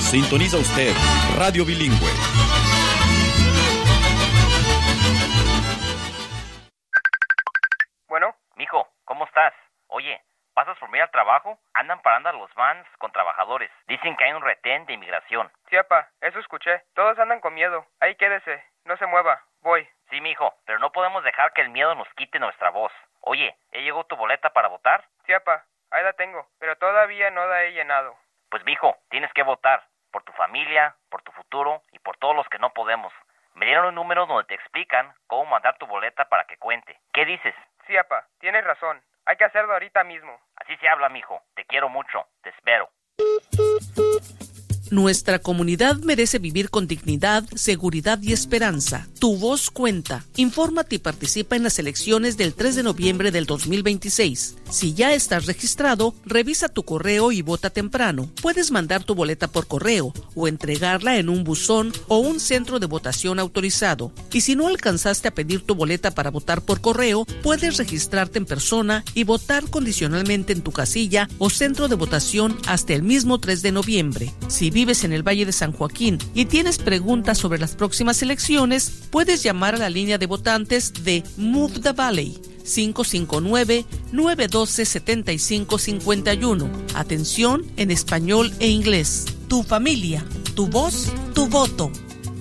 Sintoniza usted Radio Bilingüe. Bueno, mijo, ¿cómo estás? Oye, ¿pasas por mí al trabajo? Andan parando a los vans con trabajadores. Dicen que hay un retén de inmigración. Sí, apá, eso escuché. Todos andan con miedo. Ahí quédese. No se mueva. Voy. Sí, mijo, pero no podemos dejar que el miedo nos quite nuestra voz. Oye, ¿ya llegó tu boleta para votar? Sí, apá, ahí la tengo, pero todavía no la he llenado. Pues, mijo, tienes que votar. Por tu familia, por tu futuro y por todos los que no podemos. Me dieron un número donde te explican cómo mandar tu boleta para que cuente. ¿Qué dices? Sí, apá, tienes razón. Hay que hacerlo ahorita mismo. Así se habla, mijo. Te quiero mucho. Te espero. Nuestra comunidad merece vivir con dignidad, seguridad y esperanza. Tu voz cuenta. Infórmate y participa en las elecciones del 3 de noviembre del 2026. Si ya estás registrado, revisa tu correo y vota temprano. Puedes mandar tu boleta por correo o entregarla en un buzón o un centro de votación autorizado. Y si no alcanzaste a pedir tu boleta para votar por correo, puedes registrarte en persona y votar condicionalmente en tu casilla o centro de votación hasta el mismo 3 de noviembre. Si vives en el Valle de San Joaquín y tienes preguntas sobre las próximas elecciones, puedes llamar a la línea de votantes de Move the Valley 559-912-7551. Atención en español e inglés. Tu familia, tu voz, tu voto.